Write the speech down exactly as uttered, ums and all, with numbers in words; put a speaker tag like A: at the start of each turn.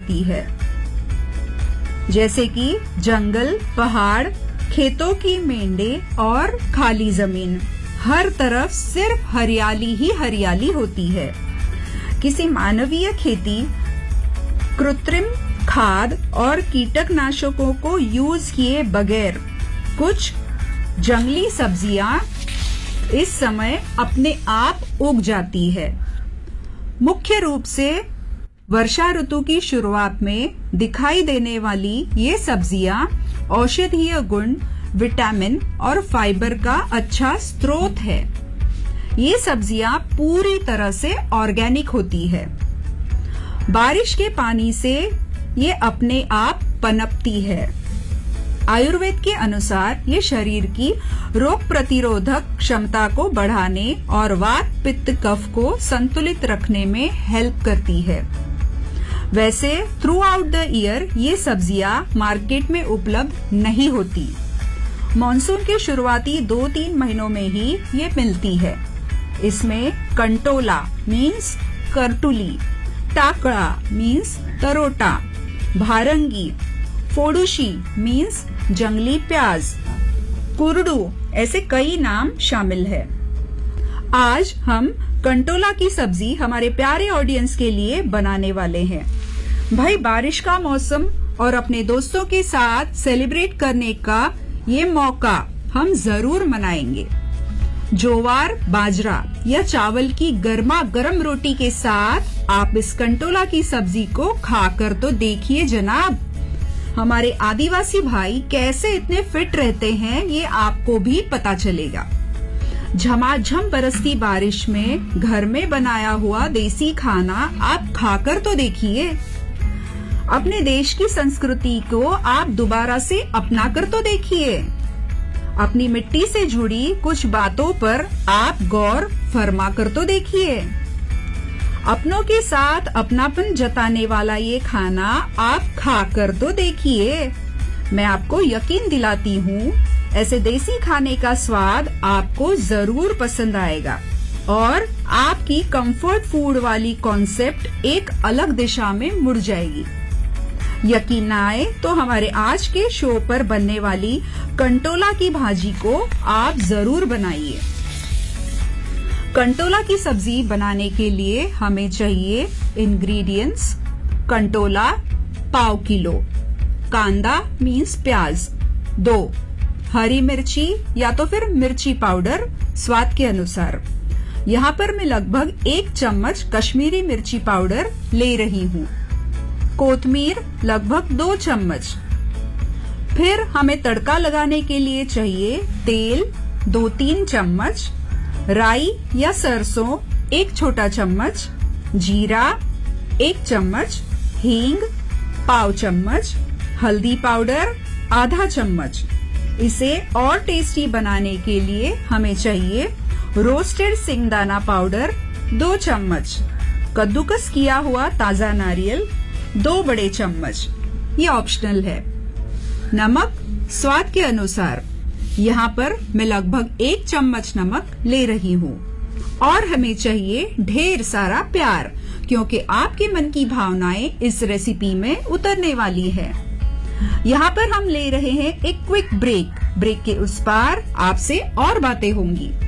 A: होती है, जैसे कि जंगल, पहाड़, खेतों की मेंढे और खाली जमीन। हर तरफ सिर्फ हरियाली ही हरियाली होती है। किसी मानवीय खेती, कृत्रिम खाद और कीटनाशकों को यूज किए बगैर कुछ जंगली सब्जियां इस समय अपने आप उग जाती है। मुख्य रूप से वर्षा ऋतु की शुरुआत में दिखाई देने वाली ये सब्जियां औषधीय गुण, विटामिन और फाइबर का अच्छा स्रोत है। ये सब्जियां पूरी तरह से ऑर्गेनिक होती है। बारिश के पानी से ये अपने आप पनपती है। आयुर्वेद के अनुसार ये शरीर की रोग प्रतिरोधक क्षमता को बढ़ाने और वात, पित्त, कफ को संतुलित रखने में हेल्प करती है। वैसे थ्रू आउट द ईयर ये सब्जियां मार्केट में उपलब्ध नहीं होती। मॉनसून के शुरुआती दो तीन महीनों में ही ये मिलती है। इसमें कंटोला मीन्स करटुली, टाकड़ा मीन्स तरोटा, भारंगी, फोडुशी मीन्स जंगली प्याज, कुरडू, ऐसे कई नाम शामिल है। आज हम कंटोला की सब्जी हमारे प्यारे ऑडियंस के लिए बनाने वाले हैं। भाई, बारिश का मौसम और अपने दोस्तों के साथ सेलिब्रेट करने का ये मौका हम जरूर मनाएंगे। जोवार, बाजरा या चावल की गर्मा गर्म रोटी के साथ आप इस कंटोला की सब्जी को खाकर तो देखिए जनाब, हमारे आदिवासी भाई कैसे इतने फिट रहते हैं ये आपको भी पता चलेगा। झमाझम बरसती बारिश में घर में बनाया हुआ देसी खाना आप खाकर तो देखिए। अपने देश की संस्कृति को आप दोबारा से अपना कर तो देखिए। अपनी मिट्टी से जुड़ी कुछ बातों पर आप गौर फरमा कर तो देखिए। अपनों के साथ अपनापन जताने वाला ये खाना आप खाकर तो देखिए। मैं आपको यकीन दिलाती हूँ, ऐसे देसी खाने का स्वाद आपको जरूर पसंद आएगा और आपकी कंफर्ट फूड वाली कॉन्सेप्ट एक अलग दिशा में मुड़ जाएगी। यकीन न आए तो हमारे आज के शो पर बनने वाली कंटोला की भाजी को आप जरूर बनाइए। कंटोला की सब्जी बनाने के लिए हमें चाहिए इंग्रेडिएंट्स: कंटोला पाव किलो, कांदा मीन्स प्याज दो, हरी मिर्ची या तो फिर मिर्ची पाउडर स्वाद के अनुसार। यहाँ पर मैं लगभग एक चम्मच कश्मीरी मिर्ची पाउडर ले रही हूँ। कोतमीर लगभग दो चम्मच। फिर हमें तड़का लगाने के लिए चाहिए तेल दो तीन चम्मच, राई या सरसों एक छोटा चम्मच, जीरा एक चम्मच, हींग पाव चम्मच, हल्दी पाउडर आधा चम्मच। इसे और टेस्टी बनाने के लिए हमें चाहिए रोस्टेड सिंगदाना पाउडर दो चम्मच, कद्दूकस किया हुआ ताजा नारियल दो बड़े चम्मच, ये ऑप्शनल है। नमक स्वाद के अनुसार, यहाँ पर मैं लगभग एक चम्मच नमक ले रही हूँ। और हमें चाहिए ढेर सारा प्यार, क्योंकि आपके मन की भावनाएं इस रेसिपी में उतरने वाली है। यहाँ पर हम ले रहे हैं एक क्विक ब्रेक। ब्रेक के उस पार आपसे और बातें होंगी।